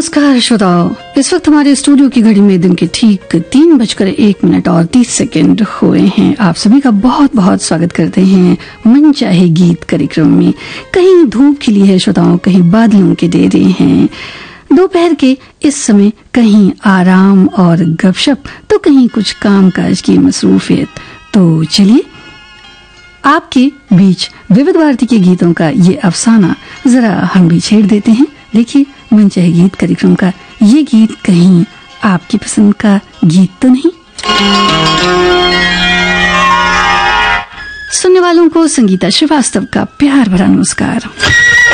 नमस्कार श्रोताओं, इस वक्त हमारे स्टूडियो की घड़ी में दिन के ठीक 3:01 और 30 हुए हैं। आप सभी का बहुत बहुत स्वागत करते हैं मन चाहे गीत कार्यक्रम में। कहीं धूप खिली है श्रोताओं, कहीं बादलों के डेरे हैं। दोपहर के इस समय कहीं आराम और गपशप, तो कहीं कुछ कामकाज की मसरूफियत। तो चलिए आपके बीच विविध भारती के गीतों का ये अफसाना जरा हम भी छेड़ देते हैं। देखिए, मन चाहे गीत कार्यक्रम का ये गीत कहीं आपकी पसंद का गीत तो नहीं। सुनने वालों को संगीता श्रीवास्तव का प्यार भरा नमस्कार।